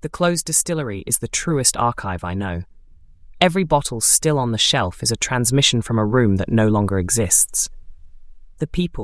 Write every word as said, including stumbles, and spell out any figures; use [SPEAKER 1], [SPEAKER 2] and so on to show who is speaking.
[SPEAKER 1] The closed distillery is the truest archive I know. Every bottle still on the shelf is a transmission from a room that no longer exists. The people